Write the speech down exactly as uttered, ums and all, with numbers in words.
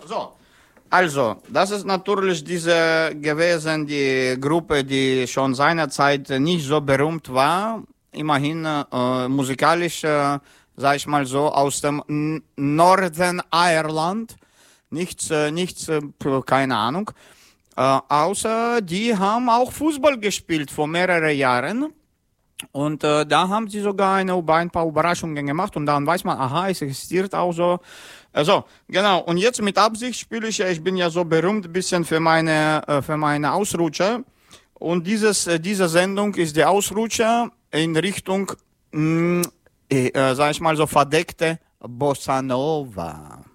So, also, das ist natürlich diese gewesen, die Gruppe, die schon seinerzeit nicht so berühmt war. Immerhin äh, musikalisch, äh, sag ich mal so, aus dem N- Northern Ireland. Nichts, äh, nichts, äh, keine Ahnung. Äh, außer die haben auch Fußball gespielt vor mehreren Jahren. Und äh, da haben sie sogar eine, ein paar Überraschungen gemacht und dann weiß man, aha, es existiert auch so. Also, genau. Und jetzt mit Absicht spiele ich ja, ich bin ja so berühmt ein bisschen für meine, äh, für meine Ausrutscher. Und dieses, äh, diese Sendung ist der Ausrutscher in Richtung, mh, äh, sag ich mal so, verdeckte Bossa Nova.